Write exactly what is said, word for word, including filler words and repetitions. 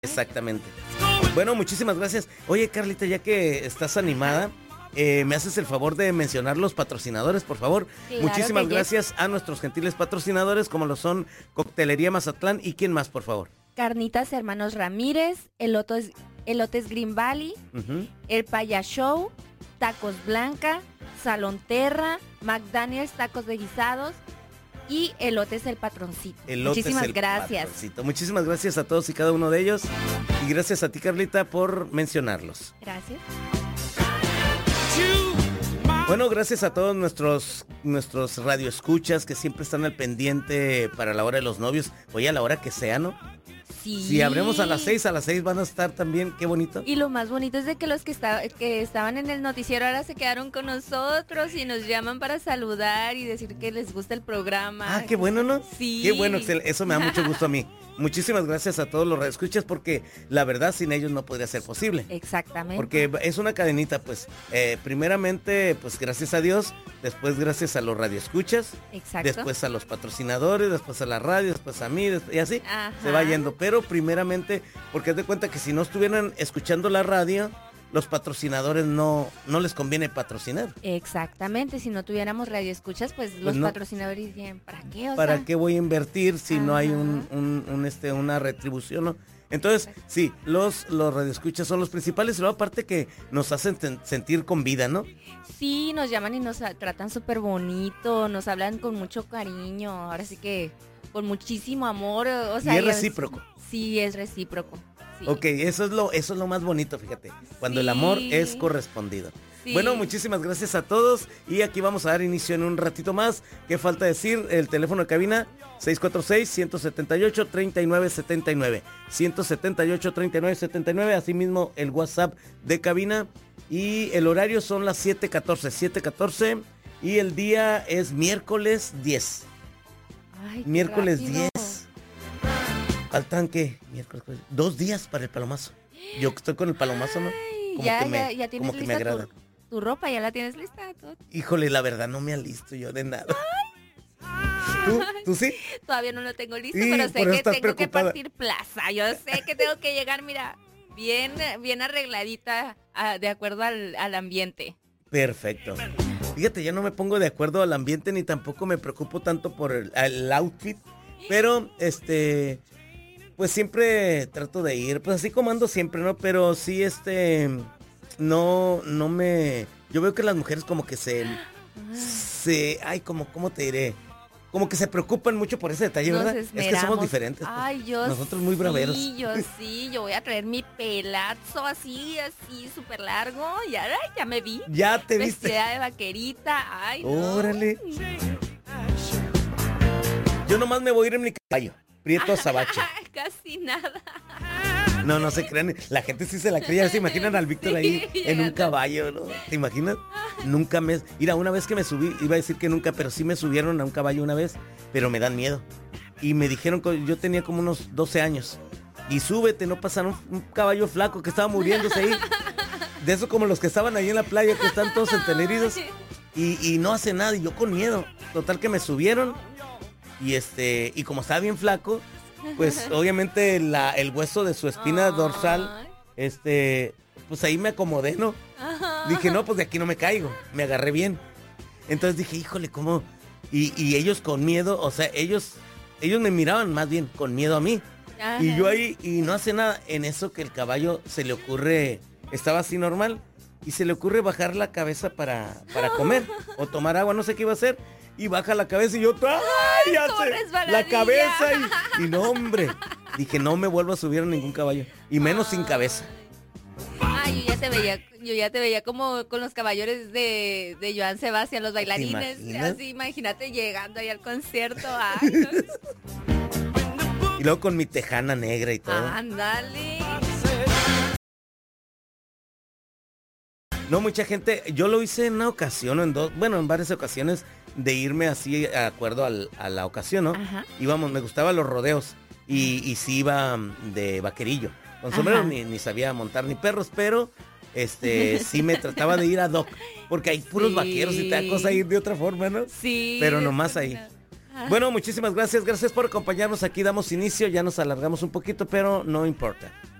Exactamente. Bueno, muchísimas gracias. Oye, Carlita, ya que estás animada, eh, ¿me haces el favor de mencionar los patrocinadores, por favor? Claro Muchísimas que gracias yes. a nuestros gentiles patrocinadores, como lo son Coctelería Mazatlán y quién más, por favor. Carnitas Hermanos Ramírez, Elotes, Elotes Green Valley, uh-huh. El Paya Show, Tacos Blanca, Salón Terra, McDaniels Tacos de Guisados y Elotes el Patroncito. Elotes Muchísimas el gracias. Patroncito. Muchísimas gracias a todos y cada uno de ellos. Y gracias a ti, Carlita, por mencionarlos. Gracias. Bueno, gracias a todos nuestros nuestros radioescuchas que siempre están al pendiente para la hora de los novios. Oye, a la hora que sea, ¿no? Sí. Si abrimos a las seis, a las seis van a estar también, qué bonito. Y lo más bonito es de que los que, está, que estaban en el noticiero ahora se quedaron con nosotros y nos llaman para saludar y decir que les gusta el programa. Ah, qué bueno, ¿no? Sí. Qué bueno, eso me da mucho gusto a mí. Muchísimas gracias a todos los radioescuchas porque la verdad sin ellos no podría ser posible. Exactamente. Porque es una cadenita, pues, eh, primeramente, pues gracias a Dios, después gracias a los radioescuchas, exacto, después a los patrocinadores, después a la radio, después a mí, después, y así ajá, se va yendo. Pero primeramente, porque haz de cuenta que si no estuvieran escuchando la radio, los patrocinadores no, no les conviene patrocinar. Exactamente, si no tuviéramos radioescuchas, pues, pues los no, patrocinadores dirían, ¿para qué? O ¿Para sea? qué voy a invertir si ajá, no hay un, un, un este, una retribución, ¿no? Entonces, sí, los, los radioescuchas son los principales y luego aparte que nos hacen ten, sentir con vida, ¿no? Sí, nos llaman y nos tratan súper bonito, nos hablan con mucho cariño, ahora sí que con muchísimo amor, o sea. Y es recíproco. Es, sí, es recíproco. Sí. Ok, eso es lo, eso es lo más bonito, fíjate, cuando sí. el amor es correspondido. Sí. Bueno, muchísimas gracias a todos y aquí vamos a dar inicio en un ratito más. ¿Qué falta decir? El teléfono de cabina seis cuatro seis, uno siete ocho, tres nueve siete nueve, uno siete ocho, tres nueve siete nueve, asimismo el WhatsApp de cabina y el horario son las siete catorce, siete catorce y el día es miércoles diez. Ay, miércoles rápido. diez. Faltan ¿qué? Miércoles, dos días para el palomazo. Yo estoy con el palomazo, ¿no? Como ya, que me, ya, ya tienes como que me agrada. Tu, tu ropa, ya la tienes lista. Todo. Híjole, la verdad no me alisto yo de nada. ¿Tú? ¿Tú sí? Todavía no lo tengo listo, sí, pero sé que tengo preocupada. que partir plaza. Yo sé que tengo que llegar, mira, bien, bien arregladita, a, de acuerdo al, al ambiente. Perfecto. Fíjate, yo no me pongo de acuerdo al ambiente ni tampoco me preocupo tanto por el, el outfit, pero este, pues siempre trato de ir, pues así como ando siempre, ¿no? Pero sí, este, no, no me, yo veo que las mujeres como que se, se, ay, como, ¿cómo te diré? Como que se preocupan mucho por ese detalle, ¿verdad? Es que somos diferentes. Pues. Ay, yo Nosotros muy braveros. Sí, yo sí, yo voy a traer mi pelazo así, así, súper largo. Y ahora ya me vi. Ya te viste. Vestida de vaquerita. Ay, órale. No. Yo nomás me voy a ir en mi caballo, Prieto Azabache. Casi nada. No, no se crean. La gente sí se la cree. Ya se imaginan al Víctor ahí sí, en un caballo, ¿no? ¿Te imaginas? Nunca me... Mira, una vez que me subí, iba a decir que nunca, pero sí me subieron a un caballo una vez, pero me dan miedo. Y me dijeron que yo tenía como unos doce años. Y súbete, no pasaron un, un caballo flaco que estaba muriéndose ahí. De eso como los que estaban ahí en la playa, que están todos enteneridos. Y, y no hace nada, y yo con miedo. Total que me subieron. Y este, y como estaba bien flaco, pues obviamente la, el hueso de su espina Ay. dorsal, este, pues ahí me acomodé, ¿no? Ajá. Dije, no, pues de aquí no me caigo, me agarré bien. Entonces dije, híjole, ¿cómo? Y, y ellos con miedo, o sea, ellos, ellos me miraban más bien con miedo a mí. Ajá. Y yo ahí, y no hace nada, en eso que el caballo se le ocurre, estaba así normal, y se le ocurre bajar la cabeza para, para comer o tomar agua, no sé qué iba a hacer. Y baja la cabeza y yo, ¡ay! Ya sé, la cabeza y, y no, hombre. Dije, no me vuelvo a subir a ningún caballo. Y menos ay. sin cabeza. Ay, yo ya te veía, yo ya te veía como con los caballeros de, de Joan Sebastián, los bailarines. Así, imagínate llegando ahí al concierto. Ay, no. Y luego con mi tejana negra y todo. Ándale. No, mucha gente, yo lo hice en una ocasión, en dos, bueno, en varias ocasiones de irme así de acuerdo al, a la ocasión, ¿no? Ajá. Íbamos, me gustaban los rodeos y, y sí iba de vaquerillo. Con sombrero ni, ni sabía montar ni perros, pero este sí me trataba de ir a Doc, porque hay puros sí. vaqueros y te da cosa ir de otra forma, ¿no? Sí. Pero nomás ahí. Bueno, muchísimas gracias. Gracias por acompañarnos aquí. Damos inicio. Ya nos alargamos un poquito, pero no importa.